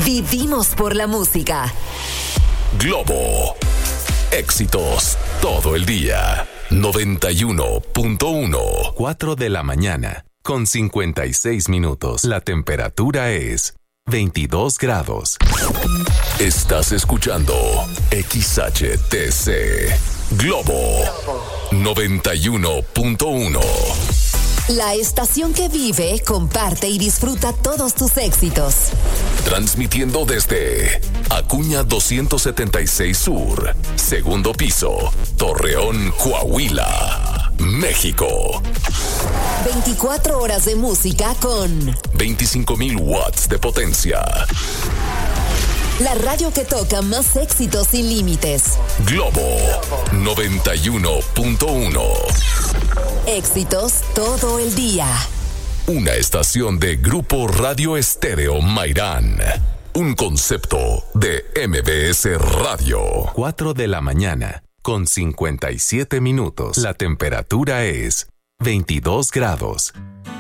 Vivimos por la música. Globo. Éxitos todo el día. 91.1. 4 de la mañana, con 56 minutos. La temperatura es 22 grados. Estás escuchando XHTC. Globo. 91.1. La estación que vive, comparte y disfruta todos tus éxitos. Transmitiendo desde Acuña 276 Sur, segundo piso, Torreón, Coahuila, México. 24 horas de música con 25,000 watts de potencia. la radio que toca más éxitos sin límites. Globo 91.1. Éxitos todo el día. Una estación de Grupo Radio Estéreo Mairán. Un concepto de MBS Radio. 4 de la mañana, con 57 minutos. La temperatura es 22 grados.